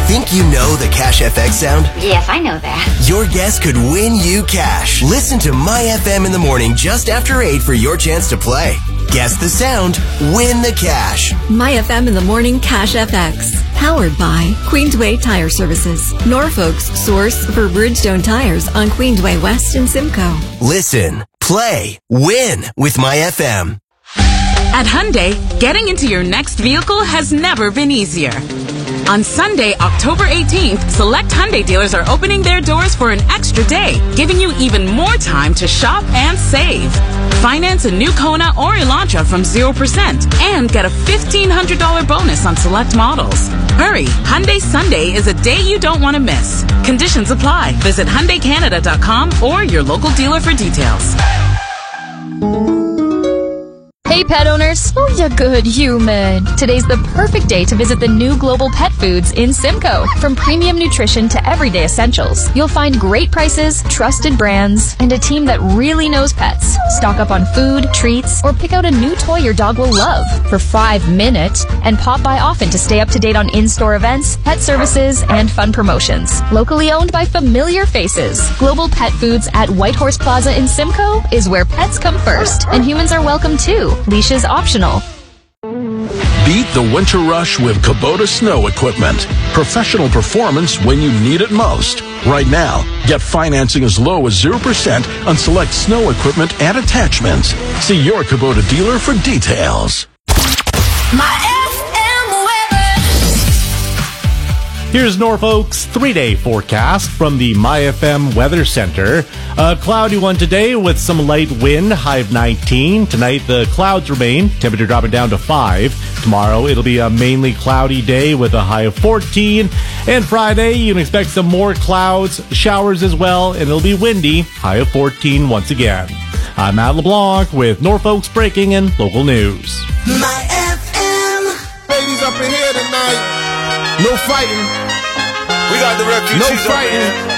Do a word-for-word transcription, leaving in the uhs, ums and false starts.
Think you know the Cash F X sound? Yes, I know that. Your guess could win you cash. Listen to My F M in the morning just after eight for your chance to play. Guess the sound, win the cash. My F M in the morning Cash F X. Powered by Queensway Tire Services. Norfolk's source for Bridgestone tires on Queensway West and Simcoe. Listen, play, win with My F M. At Hyundai, getting into your next vehicle has never been easier. On Sunday, October eighteenth, select Hyundai dealers are opening their doors for an extra day, giving you even more time to shop and save. Finance a new Kona or Elantra from zero percent and get a fifteen hundred dollars bonus on select models. Hurry, Hyundai Sunday is a day you don't want to miss. Conditions apply. Visit Hyundai Canada dot com or your local dealer for details. Hey pet owners, oh you good human. Today's the perfect day to visit the new Global Pet Foods in Simcoe. From premium nutrition to everyday essentials, you'll find great prices, trusted brands, and a team that really knows pets. Stock up on food, treats, or pick out a new toy your dog will love for five minutes and pop by often to stay up to date on in-store events, pet services, and fun promotions. Locally owned by familiar faces, Global Pet Foods at Whitehorse Plaza in Simcoe is where pets come first, and humans are welcome too. Leashes optional. Beat the winter rush with Kubota snow equipment. Professional performance when you need it most. Right now, get financing as low as zero percent on select snow equipment and attachments. See your Kubota dealer for details. My Here's Norfolk's three-day forecast from the My F M Weather Center. A cloudy one today with some light wind, high of nineteen. Tonight, the clouds remain, temperature dropping down to five. Tomorrow, it'll be a mainly cloudy day with a high of fourteen. And Friday, you can expect some more clouds, showers as well, and it'll be windy, high of fourteen once again. I'm Matt LeBlanc with Norfolk's breaking and local news. My F M. Ladies up in here tonight. No fighting. We got the refugees No fighting. up in here.